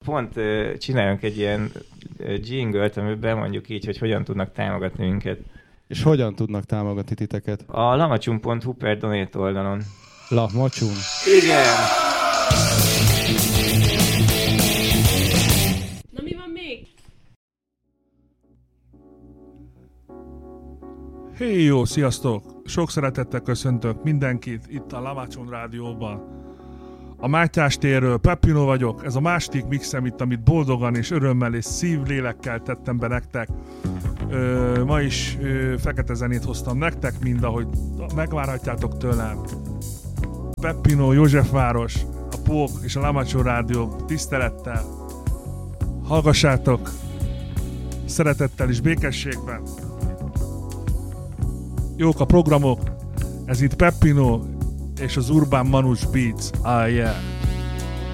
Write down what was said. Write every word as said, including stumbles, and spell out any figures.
pont uh, csináljunk egy ilyen uh, jingle-t, amiben mondjuk így, hogy hogyan tudnak támogatni minket. És hogyan tudnak támogatni titeket? A lamacsum pont hu per donate oldalon. Lamacsum? Igen! Na mi van még? Hé, jó, sziasztok! Sok szeretettel köszöntök mindenkit itt a Lamacsum Rádióban. A Mátyás térről Peppino vagyok, ez a második mixem itt, amit boldogan és örömmel és szívlélekkel tettem be nektek. Ö, ma is ö, fekete zenét hoztam nektek, mind ahogy megvárhatjátok tőlem. Peppino, Józsefváros, a Pók és a Lamacsum Rádió tisztelettel. Hallgassátok szeretettel és békességben. Jók a programok, ez itt Peppino és az Urban Manus Beats. Ah, yeah.